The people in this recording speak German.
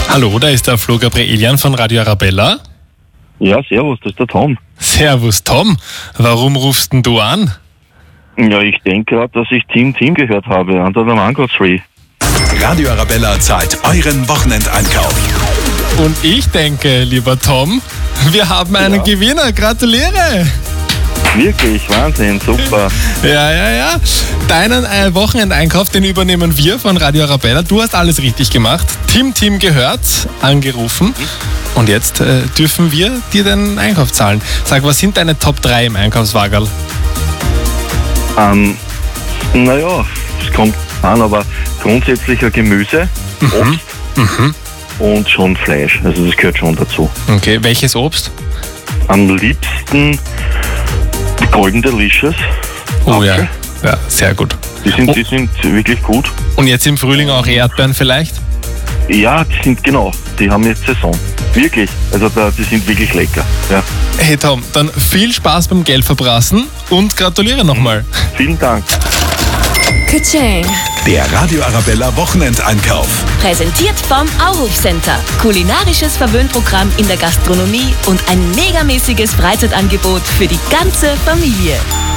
Hallo, da ist der Flo Gabrielian von Radio Arabella. Ja, servus, das ist der Tom. Servus Tom, warum rufst denn du an? Ja, ich denke gerade, dass ich Team gehört habe, unter der Mango Tree. Radio Arabella zahlt euren Wochenendeinkauf. Und ich denke, lieber Tom, wir haben einen Gewinner. Gratuliere! Wirklich, Wahnsinn, super. Ja. Deinen Wochenendeinkauf, den übernehmen wir von Radio Arabella. Du hast alles richtig gemacht. Team gehört, angerufen. Und jetzt dürfen wir dir den Einkauf zahlen. Sag, was sind deine Top 3 im Einkaufswagen? Naja, es kommt an, aber grundsätzlicher Gemüse, Obst und schon Fleisch. Also das gehört schon dazu. Okay, welches Obst? Am liebsten Golden Delicious. Oh Apfel. ja, sehr gut. Die sind wirklich gut. Und jetzt im Frühling auch Erdbeeren vielleicht? Ja, die haben jetzt Saison. Wirklich, also die sind wirklich lecker. Ja. Hey Tom, dann viel Spaß beim Geld verbrassen und gratuliere nochmal. Vielen Dank. Ka-ching. Der Radio Arabella Wochenendeinkauf. Präsentiert vom Auhof Center. Kulinarisches Verwöhnprogramm in der Gastronomie und ein megamäßiges Freizeitangebot für die ganze Familie.